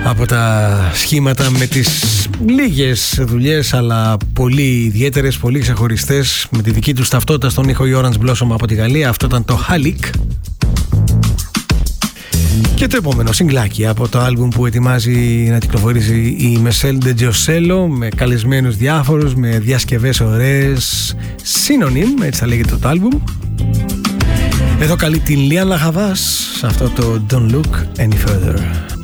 Από τα σχήματα με τις λίγες δουλειές αλλά πολύ ιδιαίτερες, πολύ ξεχωριστές, με τη δική τους ταυτότητα στον ήχο, η Orange Blossom από τη Γαλλία. Αυτό ήταν το Halik. Και το επόμενο συγκλάκι από το άλμπουμ που ετοιμάζει να κυκλοφορήσει η Μεσέλ Ντετζιοσέλο, με καλεσμένους διάφορους, με διασκευές ωραίες, Synonym, έτσι θα λέγεται το άλμπουμ. Εδώ καλεί την Lianne La Havas σε αυτό το Don't Look Any Further.